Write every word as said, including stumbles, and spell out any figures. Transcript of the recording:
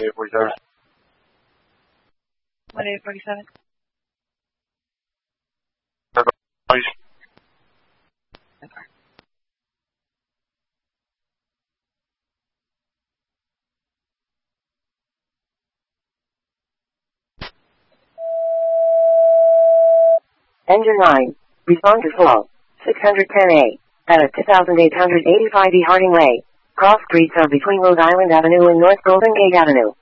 eight forty-seven. one eight forty-seven. Please. Engine nine. Respond to flow. six hundred ten A. At a two thousand eight hundred eighty-five E Harding Way. Cross streets are between Rhode Island Avenue and North Golden Gate Avenue.